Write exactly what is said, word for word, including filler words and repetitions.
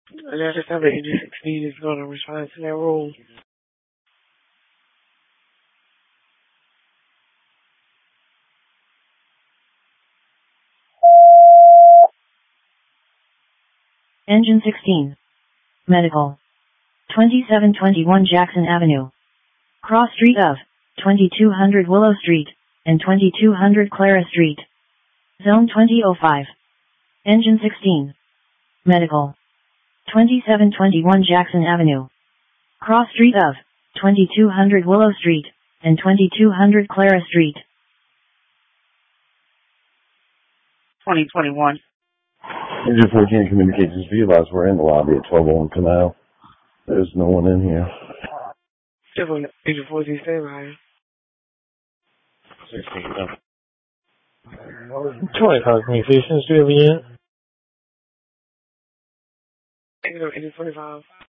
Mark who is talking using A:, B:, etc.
A: And I just have an Engine sixteen is going to respond to that rule.
B: Engine sixteen. Medical. twenty-seven twenty-one Jackson Avenue. Cross street of twenty-two hundred Willow Street and twenty-two hundred Clara Street. Zone twenty oh five. Engine sixteen. Medical. twenty-seven twenty-one Jackson Avenue. Cross street of twenty-two hundred Willow Street and twenty-two hundred Clara Street.
A: twenty twenty-one.
C: Engine fourteen Communications, be advised we're in the lobby at twelve oh one Canal. There's no one in here.
A: Engine fourteen, stay by.
C: sixteen, no.
D: twenty-five Communications, do you have a unit?
A: Engine twenty-five.